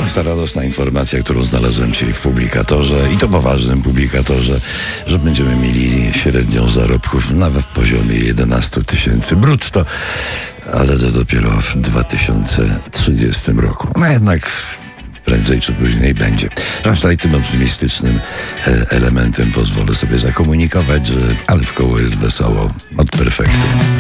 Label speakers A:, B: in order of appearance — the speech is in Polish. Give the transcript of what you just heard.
A: ta radosna informacja, którą znalazłem dzisiaj w publikatorze, i to poważnym publikatorze, że będziemy mieli średnią zarobków nawet w poziomie 11 000 brutto, ale to dopiero w 2030 roku. No jednak prędzej czy później będzie. Zwłaszcza tym optymistycznym elementem pozwolę sobie zakomunikować, że ale w koło jest wesoło od perfektu.